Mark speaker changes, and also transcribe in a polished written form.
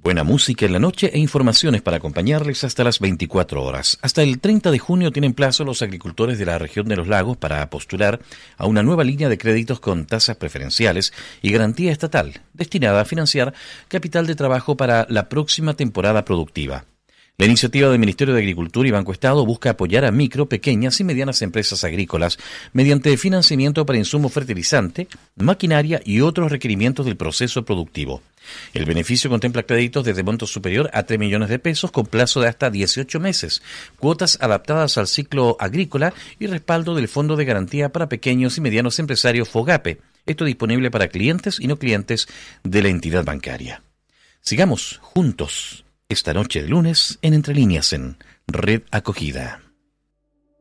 Speaker 1: Buena música en la noche e informaciones para acompañarles hasta las 24 horas. Hasta el 30 de junio tienen plazo los agricultores de la región de los lagos para postular a una nueva línea de créditos con tasas preferenciales y garantía estatal, destinada a financiar capital de trabajo para la próxima temporada productiva. La iniciativa del Ministerio de Agricultura y Banco Estado busca apoyar a micro, pequeñas y medianas empresas agrícolas mediante financiamiento para insumo fertilizante, maquinaria y otros requerimientos del proceso productivo. El beneficio contempla créditos desde monto superior a 3 millones de pesos con plazo de hasta 18 meses, cuotas adaptadas al ciclo agrícola y respaldo del Fondo de Garantía para Pequeños y Medianos Empresarios FOGAPE. Esto disponible para clientes y no clientes de la entidad bancaria. Sigamos juntos esta noche de lunes en Entre Líneas en Red Acogida.